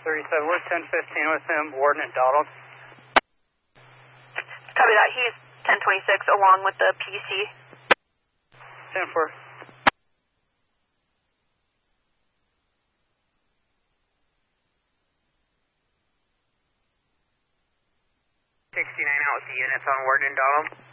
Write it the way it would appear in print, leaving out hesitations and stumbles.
37, we're 1015 with him, Warden and Donald. Copy that. He's 1026 along with the PC. 10-4. Out with the units on Warden and Donald.